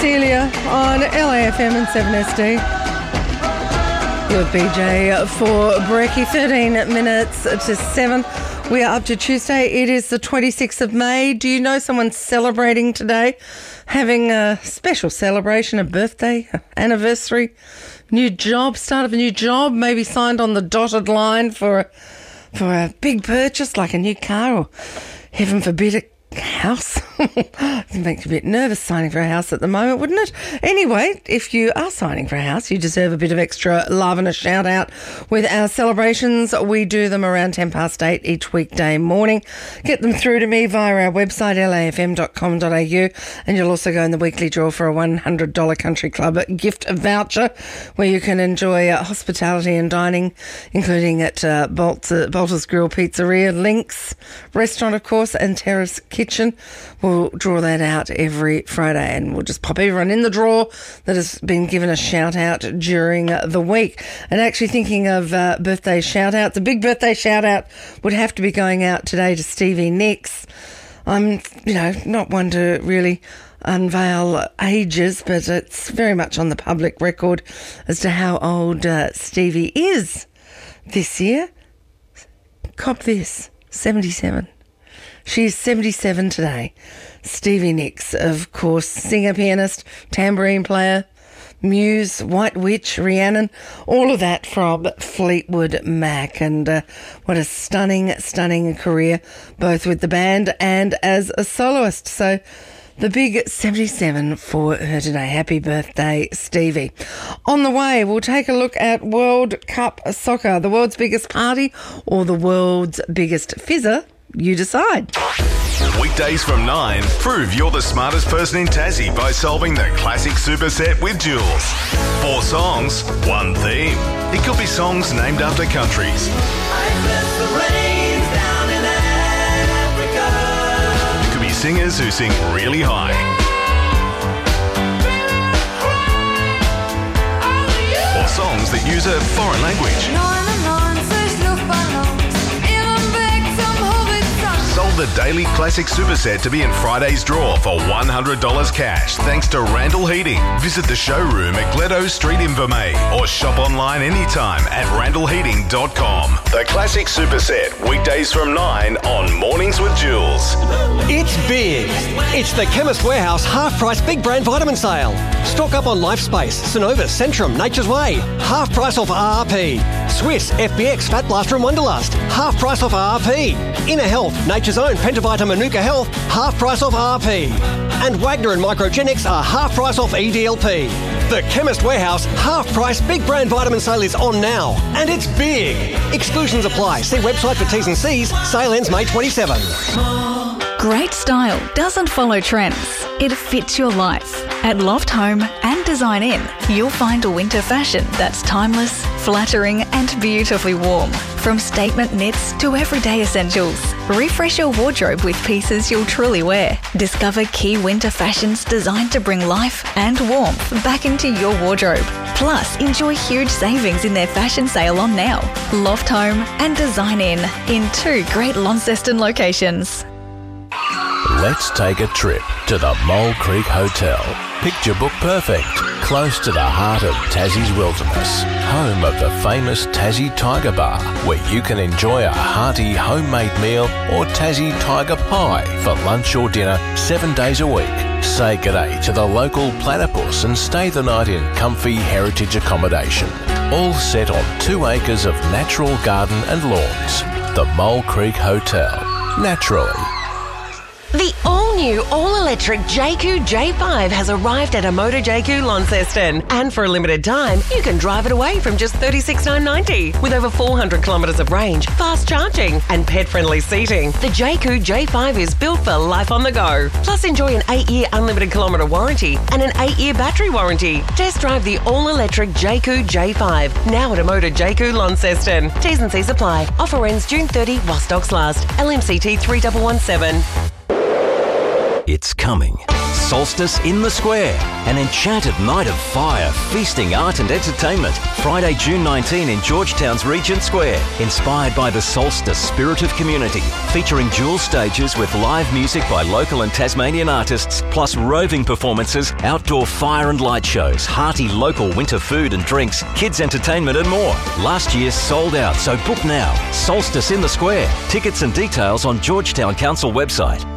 Celia on LAFM and 7SD. With BJ for Brekkie, 13 minutes to 7. We are up to Tuesday. It is the 26th of May. Do you know someone celebrating today? Having a special celebration, a birthday, anniversary, new job, start of a new job, maybe signed on the dotted line for a big purchase like a new car or, heaven forbid, a house. It makes you a bit nervous signing for a house at the moment, wouldn't it? Anyway, if you are signing for a house, you deserve a bit of extra love and a shout out with our celebrations. We do them around 8:10 each weekday morning. Get them through to me via our website, lafm.com.au, and you'll also go in the weekly draw for a $100 Country Club gift voucher where you can enjoy hospitality and dining, including at Bolter's Grill Pizzeria, Lynx Restaurant, of course, and Terrace Kitchen. We'll draw that out every Friday, and we'll just pop everyone in the draw that has been given a shout out during the week. And actually thinking of birthday shout outs, a big birthday shout out would have to be going out today to Stevie Nicks. I'm, not one to really unveil ages, but it's very much on the public record as to how old Stevie is this year. Cop this, 77. She's 77 today. Stevie Nicks, of course, singer, pianist, tambourine player, Muse, White Witch, Rhiannon, all of that from Fleetwood Mac. And what a stunning, stunning career, both with the band and as a soloist. So the big 77 for her today. Happy birthday, Stevie. On the way, we'll take a look at World Cup soccer, the world's biggest party or the world's biggest fizzer. You decide. Weekdays from 9, prove you're the smartest person in Tassie by solving the classic superset with Jules. 4 songs, 1 theme. It could be songs named after countries. It could be singers who sing really high. Or songs that use a foreign language. Solve the daily classic superset to be in Friday's draw for $100 cash thanks to Randall Heating. Visit the showroom at Gledo Street in Vermey or shop online anytime at randallheating.com. The classic superset, weekdays from 9 on Mornings with Jules. It's big. It's the Chemist Warehouse half-price big brand vitamin sale. Stock up on Lifespace, Synovus, Centrum, Nature's Way. Half price off RRP. Swiss, FBX, Fat Blaster and Wonderlust. Half price off RRP. Inner Health, Nature's Own, Pentavita, Manuka Health. Half price off RRP. And Wagner and Microgenics are half price off EDLP. The Chemist Warehouse half-price big brand vitamin sale is on now. And it's big. Exclusions apply. See website for T's and C's. Sale ends May 27. Great style doesn't follow trends. It fits your life. At Loft Home and Design In, you'll find a winter fashion that's timeless, flattering and beautifully warm. From statement knits to everyday essentials, refresh your wardrobe with pieces you'll truly wear. Discover key winter fashions designed to bring life and warmth back into your wardrobe. Plus, enjoy huge savings in their fashion sale on now. Loft Home and Design in 2 great Launceston locations. Let's take a trip to the Mole Creek Hotel. Picture book perfect, close to the heart of Tassie's wilderness, home of the famous Tassie Tiger Bar, where you can enjoy a hearty homemade meal or Tassie Tiger Pie for lunch or dinner 7 days a week. Say g'day to the local platypus and stay the night in comfy heritage accommodation. All set on 2 acres of natural garden and lawns. The Mole Creek Hotel. Naturally. The all-new, all-electric JQ J5 has arrived at Amoda JQ Launceston. And for a limited time, you can drive it away from just $36,990. With over 400 kilometres of range, fast charging and pet-friendly seating, the JQ J5 is built for life on the go. Plus, enjoy an 8-year unlimited kilometre warranty and an 8-year battery warranty. Test drive the all-electric JQ J5, now at Amoda JQ Launceston. T's and C's apply. Offer ends June 30 while stocks last. LMCT 3117. It's coming. Solstice in the Square, an enchanted night of fire, feasting, art and entertainment. Friday, June 19 in Georgetown's Regent Square, inspired by the Solstice spirit of community, featuring dual stages with live music by local and Tasmanian artists, plus roving performances, outdoor fire and light shows, hearty local winter food and drinks, kids entertainment and more. Last year's sold out, so book now. Solstice in the Square. Tickets and details on Georgetown Council website.